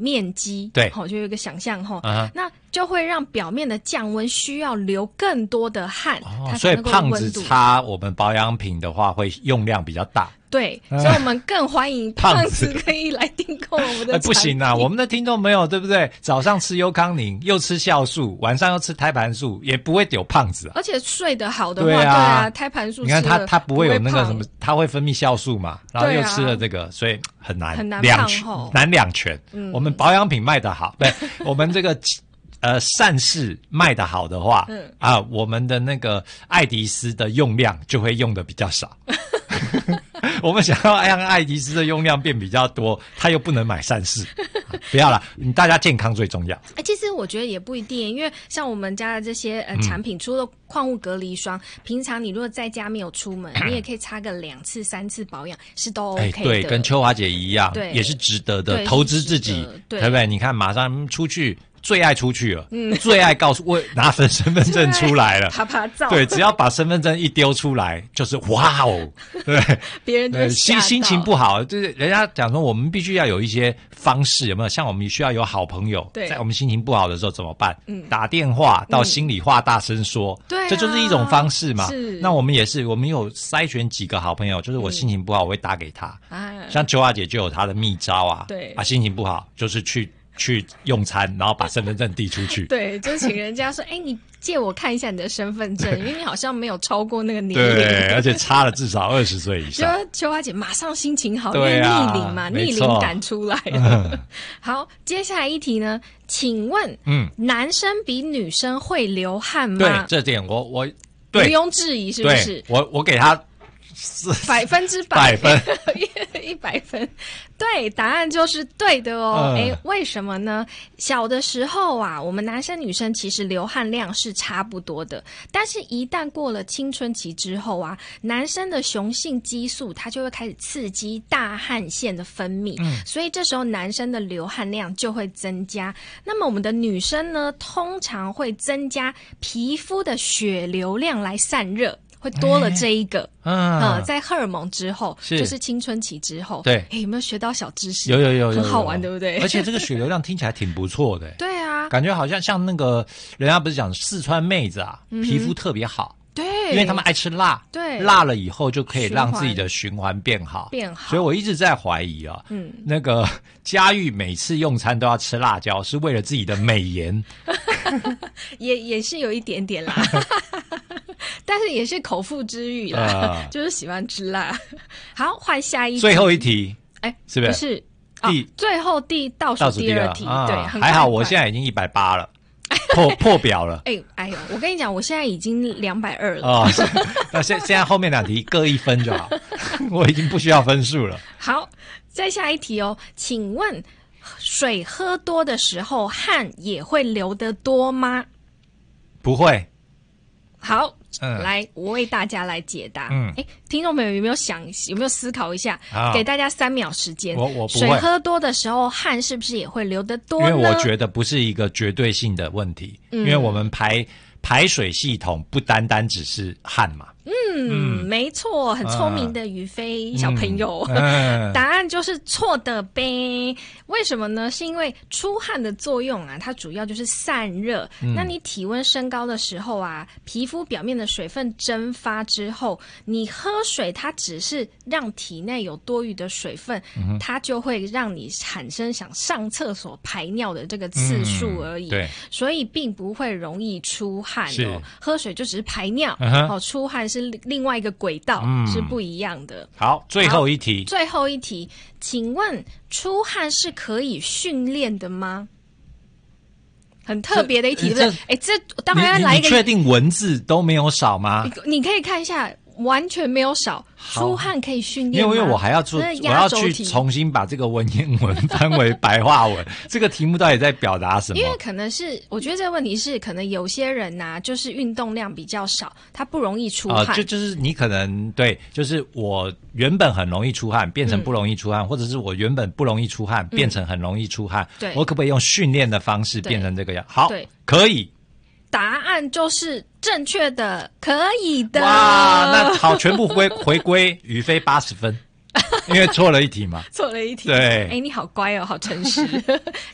面积， 对， 就有一个想象那就会让表面的降温需要流更多的汗，它所以才能够胖子温度擦我们保养品的话，会用量比较大。 对，所以我们更欢迎胖子可以来订购我们的产品。 不行啊，我们的听众朋友对不对？早上吃优康宁，又吃酵素，晚上又吃胎盘素，也不会有胖子啊。 而且睡得好的话，对啊，胎盘素你看它不会有那个什么，它会分泌酵素嘛，然后又吃了这个，所以很难两全。我们保养品卖得好，对，我们这个善事卖得好的话，我们的那个爱迪斯的用量就会用的比较少。我们想要让爱迪斯的用量变比较多，他又不能买善事，不要啦，大家健康最重要。 其实我觉得也不一定，因为像我们家的这些产品，除了矿物隔离霜，平常你如果在家没有出门，你也可以擦个2次3次保养，是都 OK 的。 对，跟秋华姐一样，也是值得的，投资自己，对不对？你看，马上出去。最爱出去了，最爱告诉我拿份身份证出来了， 啪啪照。 对，只要把身份证一丢出来，就是哇哦，对， 别人都心情不好，就是人家讲说我们必须要有一些方式，有没有？像我们需要有好朋友，在我们心情不好的时候怎么办？打电话到心里话大声说，对，这就是一种方式嘛。那我们也是，我们有筛选几个好朋友，就是我心情不好，我会打给他。像秋华姐就有她的秘招啊，对啊，心情不好就是去用餐，然后把身份证递出去。 对，就请人家说，你借我看一下你的身份证，因为你好像没有超过那个年龄。 对，而且差了至少20岁以上。 就秋花姐马上心情好，因为逆龄嘛，逆龄感出来了。好，接下来一题呢，请问，男生比女生会流汗吗？ 对，这点我毋庸置疑，是不是？ 我给他 100%，100分。对，答案就是对的哦。为什么呢？小的时候啊，我们男生女生其实流汗量是差不多的，但是一旦过了青春期之后啊，男生的雄性激素它就会开始刺激大汗腺的分泌，所以这时候男生的流汗量就会增加。那么我们的女生呢，通常会增加皮肤的血流量来散热。会多了这一个，在荷尔蒙之后，就是青春期之后，对，有没有学到小知识？ 有， 很好玩，对不对？ 而且这个血流量听起来挺不错的， 对啊， 感觉好像那个人家不是讲四川妹子啊，皮肤特别好。对，因为他们爱吃辣，对，辣了以后就可以让自己的循环变好，所以我一直在怀疑啊，那个佳玉每次用餐都要吃辣椒，是为了自己的美颜， 也是有一点点啦。但是也是口腹之欲啦，就是喜欢吃辣。好，换下一题， 最后一题，是不是？ 不是，最后倒数第二题，对， 还好，我现在已经180了，破表了。 哎呦，我跟你讲，我现在已经220了。 哦，那现在后面2题各1分就好，我已经不需要分数了。 好，再下一题哦，请问水喝多的时候汗也会流得多吗？ 不会。 好，来，我为大家来解答。听众朋友有没有思考一下？给大家3秒时间。我不会。水喝多的时候，汗是不是也会流得多呢？ 因为我觉得不是一个绝对性的问题，因为我们排水系统不单单只是汗嘛。 没错，很聪明的宇飞小朋友，答案就是错的呗。为什么呢？是因为出汗的作用啊，它主要就是散热。那你体温升高的时候啊，皮肤表面的水分蒸发之后，你喝水，它只是让体内有多余的水分，它就会让你产生想上厕所排尿的这个次数而已。对，所以并不会容易出汗哦。喝水就只是排尿，出汗是另外一个轨道，是不一样的。 好，最后一题， 请问出汗是可以训练的吗？很特别的一题，对不对？这当然要来一个。 你确定文字都没有少吗？ 你可以看一下。完全没有少，出汗可以训练吗？ 因为我还要我要去重新把这个文言文翻为白话文。这个题目到底在表达什么？ 因为可能是我觉得这个问题是，可能有些人啊，就是运动量比较少，他不容易出汗。 就是你可能对，就是我原本很容易出汗，变成不容易出汗，或者是我原本不容易出汗，变成很容易出汗。对，我可不可以用训练的方式变成这个样？好，可以。 答案就是正确的，可以的。 哇，那好，全部回归宇飞80分，因为错了一题嘛。 错了一题。 对， 你好乖哦，好诚实。